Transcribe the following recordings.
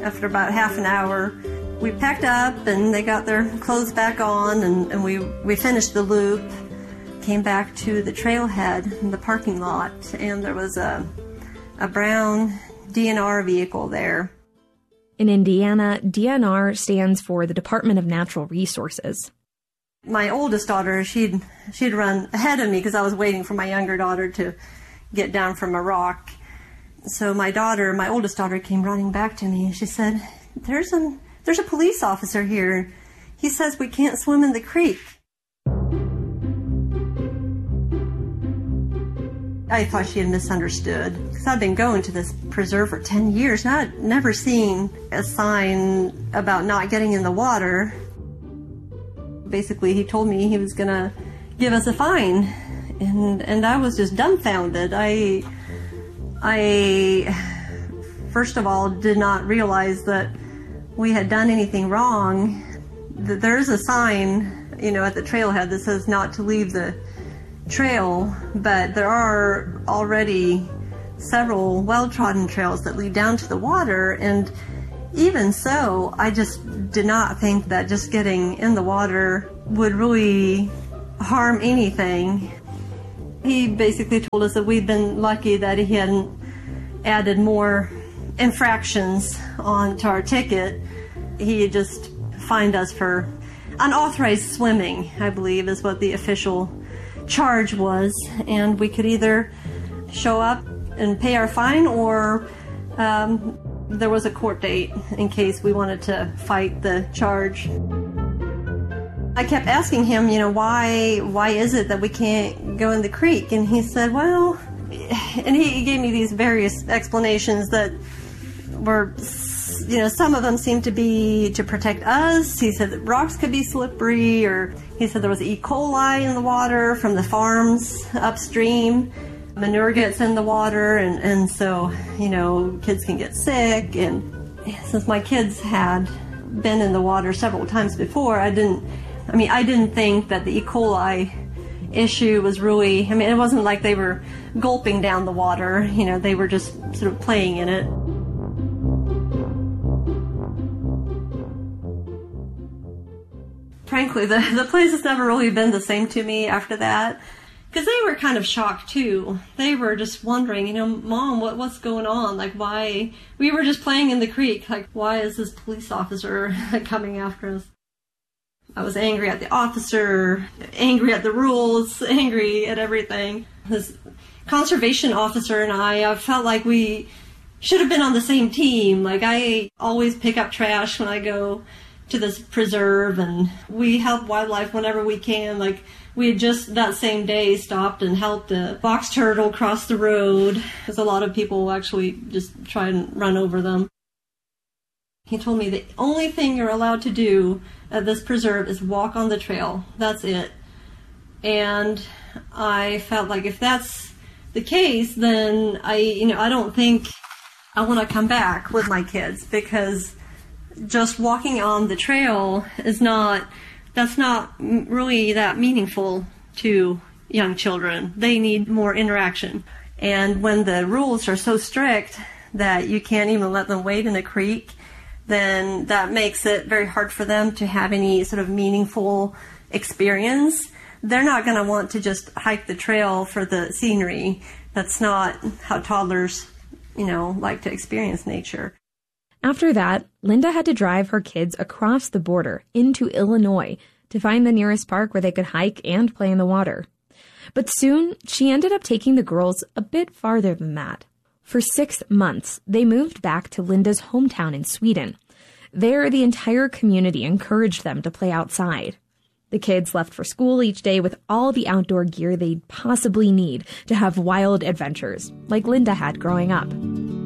after about half an hour. We packed up and they got their clothes back on, and we finished the loop, came back to the trailhead in the parking lot, and there was a brown DNR vehicle there. In Indiana, DNR stands for the Department of Natural Resources. My oldest daughter, she'd run ahead of me because I was waiting for my younger daughter to get down from a rock. So my oldest daughter, came running back to me and she said, There's a police officer here. He says we can't swim in the creek. I thought she had misunderstood because I've been going to this preserve for 10 years and I'd never seen a sign about not getting in the water. Basically, he told me he was going to give us a fine, and I was just dumbfounded. I first of all did not realize that we had done anything wrong. There's a sign, at the trailhead that says not to leave the trail, but there are already several well-trodden trails that lead down to the water, and even so, I just did not think that just getting in the water would really harm anything. He basically told us that we'd been lucky that he hadn't added more infractions onto our ticket. He just fined us for unauthorized swimming, I believe, is what the official charge was. And we could either show up and pay our fine, or there was a court date in case we wanted to fight the charge. I kept asking him, why is it that we can't go in the creek? And he said, well, and he gave me these various explanations that were, some of them seemed to be to protect us. He said that rocks could be slippery, or he said there was E. coli in the water from the farms upstream. Manure gets in the water, and so, kids can get sick. And since my kids had been in the water several times before, I didn't think that the E. coli issue was really, it wasn't like they were gulping down the water, they were just sort of playing in it. Frankly, the place has never really been the same to me after that, because they were kind of shocked too. They were just wondering, Mom, what's going on? Like, why? We were just playing in the creek. Like, why is this police officer coming after us? I was angry at the officer, angry at the rules, angry at everything. This conservation officer and I felt like we should have been on the same team. Like, I always pick up trash when I go to this preserve, and we help wildlife whenever we can. Like, we had just that same day stopped and helped a box turtle cross the road, because a lot of people actually just try and run over them. He told me the only thing you're allowed to do at this preserve is walk on the trail. That's it. And I felt like if that's the case, then I don't think I want to come back with my kids, because just walking on the trail that's not really that meaningful to young children. They need more interaction. And when the rules are so strict that you can't even let them wade in a creek, then that makes it very hard for them to have any sort of meaningful experience. They're not going to want to just hike the trail for the scenery. That's not how toddlers, like to experience nature. After that, Linda had to drive her kids across the border into Illinois to find the nearest park where they could hike and play in the water. But soon, she ended up taking the girls a bit farther than that. For 6 months, they moved back to Linda's hometown in Sweden. There, the entire community encouraged them to play outside. The kids left for school each day with all the outdoor gear they'd possibly need to have wild adventures, like Linda had growing up.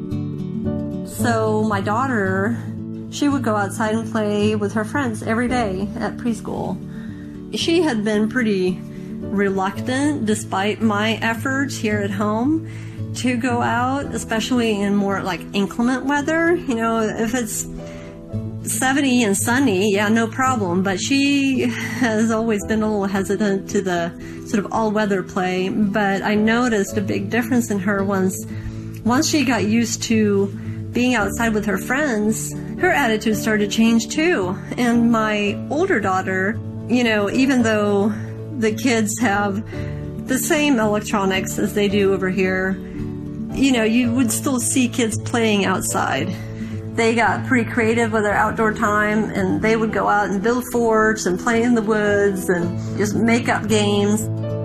So my daughter, she would go outside and play with her friends every day at preschool. She had been pretty reluctant, despite my efforts here at home, to go out, especially in more like inclement weather. If it's 70 and sunny, yeah, no problem. But she has always been a little hesitant to the sort of all-weather play. But I noticed a big difference in her once she got used to being outside with her friends, her attitude started to change too. And my older daughter, even though the kids have the same electronics as they do over here, you would still see kids playing outside. They got pretty creative with their outdoor time, and they would go out and build forts and play in the woods and just make up games.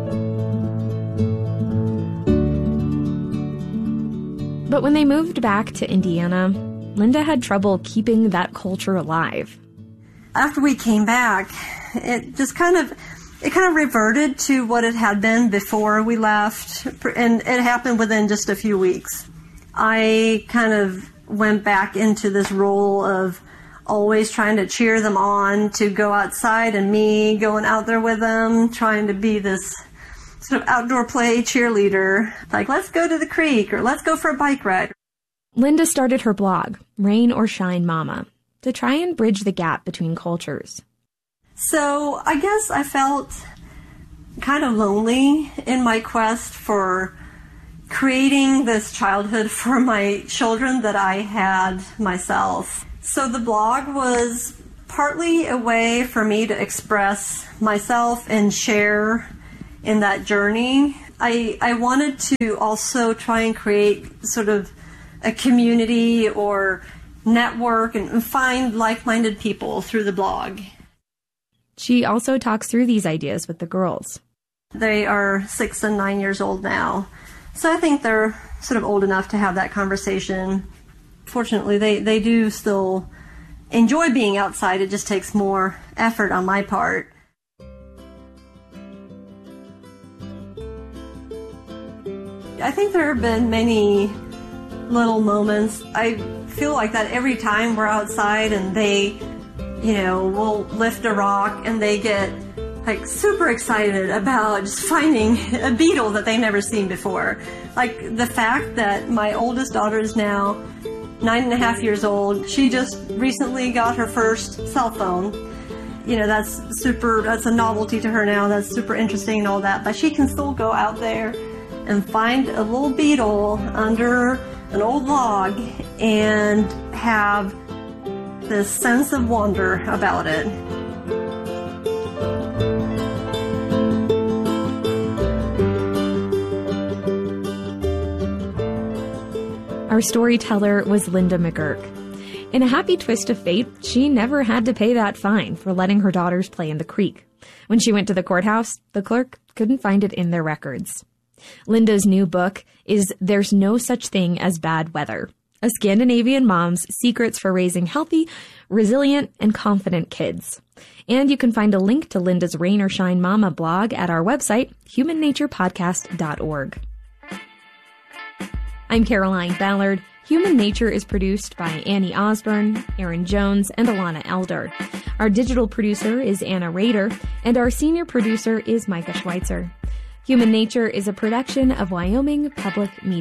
But when they moved back to Indiana, Linda had trouble keeping that culture alive. After we came back, it kind of reverted to what it had been before we left, and it happened within just a few weeks. I kind of went back into this role of always trying to cheer them on to go outside, and me going out there with them, trying to be this sort of outdoor play cheerleader, like, let's go to the creek or let's go for a bike ride. Linda started her blog, Rain or Shine Mama, to try and bridge the gap between cultures. So I guess I felt kind of lonely in my quest for creating this childhood for my children that I had myself. So the blog was partly a way for me to express myself and share in that journey. I wanted to also try and create sort of a community or network and find like-minded people through the blog. She also talks through these ideas with the girls. They are 6 and 9 years old now, so I think they're sort of old enough to have that conversation. Fortunately, they do still enjoy being outside. It just takes more effort on my part. I think there have been many little moments. I feel like that every time we're outside and they, will lift a rock and they get like super excited about just finding a beetle that they've never seen before. Like the fact that my oldest daughter is now 9.5 years old. She just recently got her first cell phone. That's a novelty to her now. That's super interesting and all that. But she can still go out there and find a little beetle under an old log and have this sense of wonder about it. Our storyteller was Linda McGurk. In a happy twist of fate, she never had to pay that fine for letting her daughters play in the creek. When she went to the courthouse, the clerk couldn't find it in their records. Linda's new book is There's No Such Thing as Bad Weather, a Scandinavian mom's secrets for raising healthy, resilient, and confident kids. And you can find a link to Linda's Rain or Shine Mama blog at our website, humannaturepodcast.org. I'm Caroline Ballard. Human Nature is produced by Annie Osborne, Aaron Jones, and Alana Elder. Our digital producer is Anna Rader, and our senior producer is Micah Schweitzer. Human Nature is a production of Wyoming Public Media.